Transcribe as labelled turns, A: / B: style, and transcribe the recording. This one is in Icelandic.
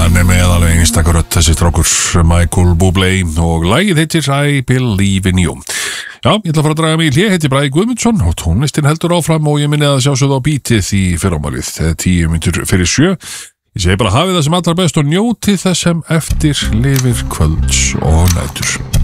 A: Hann með alveg einstakar rödd, þessi strákur Michael Bublé og lagið heitir I Believe in You. Já, ég ætla að fara að draga mig í hlé, heiti Bragi Guðmundsson og tónlistin heldur áfram og ég minni að sjálfsögðu á bítið í fyrramálið 10 mínútur fyrir 7. Ég segi bara hafið það sem allra best og njótið það sem eftir lifir kvölds og nætur.